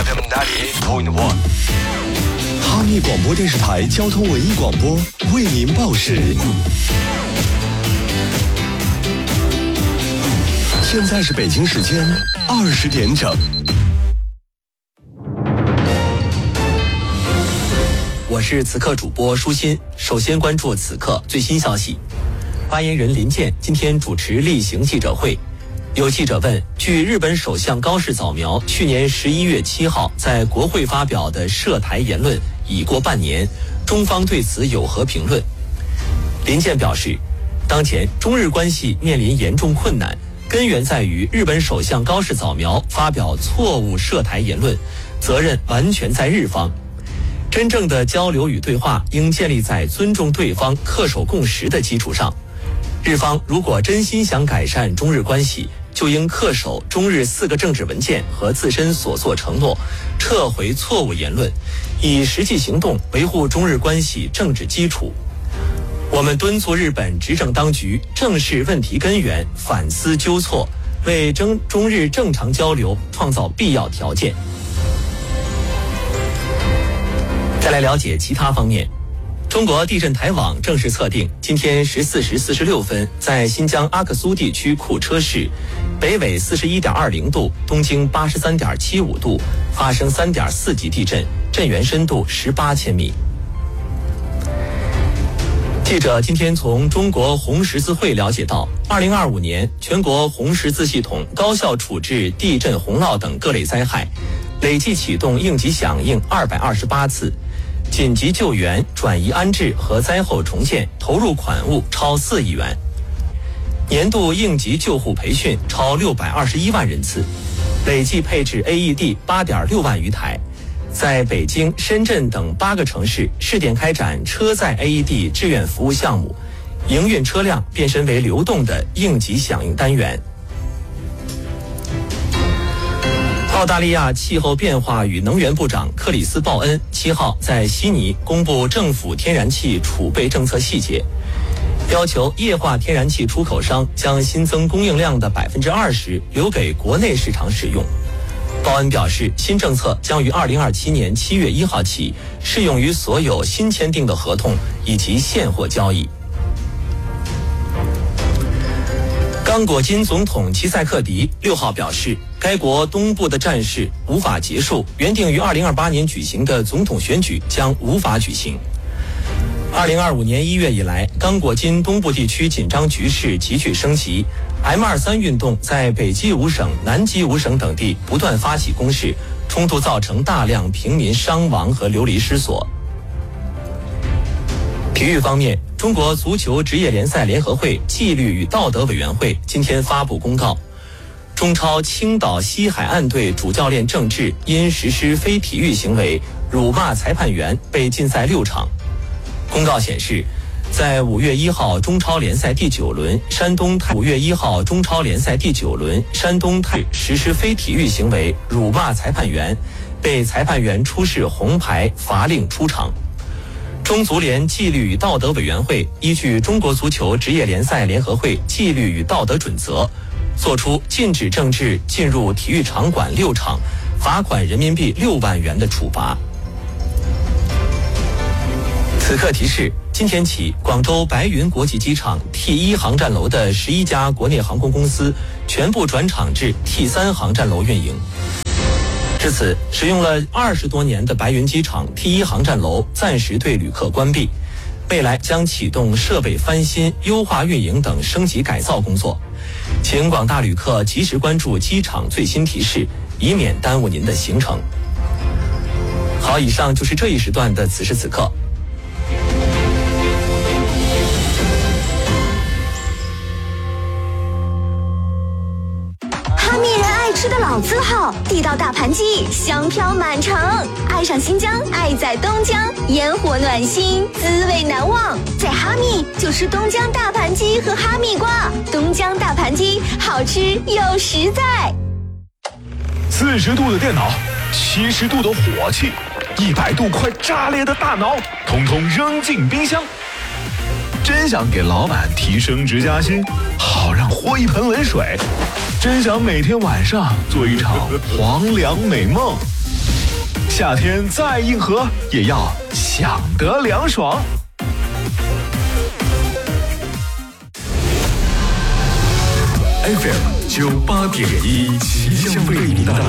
FM 98.1。 哈密广播电视台交通文艺广播为您报时。现在是北京时间20点整。 我是此刻主播舒心，首先关注此刻最新消息。发言人林健今天主持例行记者会，有记者问，据日本首相高市早苗去年11月7号在国会发表的涉台言论已过半年，中方对此有何评论？林健表示，当前中日关系面临严重困难，根源在于日本首相高市早苗发表错误涉台言论，责任完全在日方。真正的交流与对话应建立在尊重对方、恪守共识的基础上。日方如果真心想改善中日关系，就应恪守中日4个政治文件和自身所作承诺，撤回错误言论，以实际行动维护中日关系政治基础。我们敦促日本执政当局正视问题根源，反思纠错，为中日正常交流创造必要条件。再来了解其他方面。中国地震台网正式测定，今天14时46分，在新疆阿克苏地区库车市，北纬41.20度，东经83.75度，发生3.4级地震，震源深度18千米。记者今天从中国红十字会了解到，2025年全国红十字系统高效处置地震、洪涝等各类灾害，累计启动应急响应228次。紧急救援、转移安置和灾后重建投入款物超4亿元，年度应急救护培训超621万人次，累计配置 AED 8.6万余台，在北京、深圳等8个城市试点开展车载 AED 志愿服务项目，营运车辆变身为流动的应急响应单元。澳大利亚气候变化与能源部长克里斯·鲍恩7号在悉尼公布政府天然气储备政策细节，要求液化天然气出口商将新增供应量的20%留给国内市场使用。鲍恩表示，新政策将于2027年7月1号起适用于所有新签订的合同以及现货交易。刚果金总统齐塞克迪6号表示，该国东部的战事无法结束，原定于2028年举行的总统选举将无法举行。2025年1月以来，刚果金东部地区紧张局势急剧升级， M23 运动在北基伍省、南基伍省等地不断发起攻势，冲突造成大量平民伤亡和流离失所。体育方面，中国足球职业联赛联合会纪律与道德委员会今天发布公告，中超青岛西海岸队主教练郑智因实施非体育行为辱骂裁判员被禁赛6场。公告显示，在5月1号中超联赛第9轮山东泰实施非体育行为辱骂裁判员，被裁判员出示红牌罚令出场。中足联纪律与道德委员会依据中国足球职业联赛联合会纪律与道德准则，作出禁止郑智进入体育场馆6场，罚款人民币6万元的处罚。此刻提示，今天起，广州白云国际机场 T1 航站楼的11家国内航空公司全部转场至 T3 航站楼运营。至此，使用了20多年的白云机场 T1 航站楼暂时对旅客关闭，未来将启动设备翻新、优化运营等升级改造工作。请广大旅客及时关注机场最新提示，以免耽误您的行程。好，以上就是这一时段的此时此刻。 哈密人爱吃的老字号，地道大盘鸡，香飘满城。爱上新疆，爱在东江，烟火暖心，滋味难忘。在哈密就吃东江大盘鸡和哈密瓜，东江大盘鸡好吃又实在。 40度的电脑，70度的火气，100度快炸裂的大脑，统统扔进冰箱。真想给老板提升职加薪，好让活一盆冷水。真想每天晚上做一场黄粱美梦， 夏天再硬核，也要想得凉爽。 FM 98.1，奇香为你带来